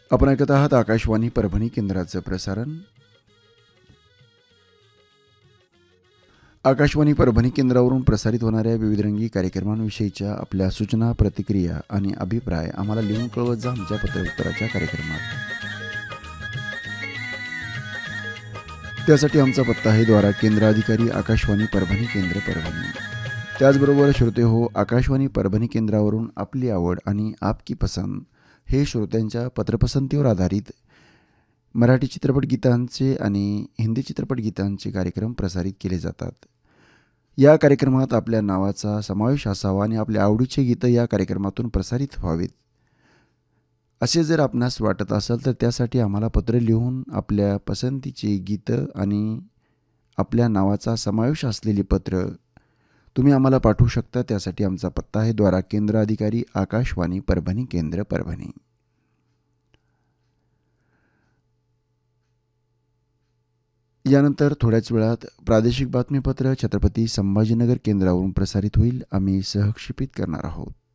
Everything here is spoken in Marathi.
आपण ऐकत आहात आकाशवाणी परभणी केंद्राचं प्रसारण. आकाशवाणी परभणी केंद्रावरून प्रसारित होणाऱ्या विविधरंगी कार्यक्रमांविषयीच्या आपल्या सूचना, प्रतिक्रिया आणि अभिप्राय आम्हाला लिहून कळवत जा आमच्या पत्रउत्तराच्या कार्यक्रमात. त्यासाठी आमचा पत्ता आहे द्वारा केंद्र अधिकारी आकाशवाणी परभणी केंद्र परभणी. त्याचबरोबर श्रोते हो, आकाशवाणी परभणी केंद्रावरून आपली आवड आणि आपकी पसंत हे श्रोत्यांच्या पत्रपसंतीवर आधारित मराठी चित्रपट गीतांचे आणि हिंदी चित्रपट गीतांचे कार्यक्रम प्रसारित केले जातात. या कार्यक्रमात आपल्या नावाचा समावेश असावा आणि आपल्या आवडीचे गीतं या कार्यक्रमातून प्रसारित व्हावेत असे जर आपणास वाटत असेल तर त्यासाठी आम्हाला पत्र लिहून आपल्या पसंतीचे गीतं आणि आपल्या नावाचा समावेश असलेली पत्र तुम्ही आम्हाला पाठवू शकता. त्यासाठी आमचा पत्ता आहे द्वारा केंद्र अधिकारी आकाशवाणी परभणी केंद्र परभणी. यानंतर थोड्याच वेळात प्रादेशिक बातमीपत्र छत्रपती संभाजीनगर केंद्रावरून प्रसारित होईल. आम्ही सहक्षेपित करणार आहोत.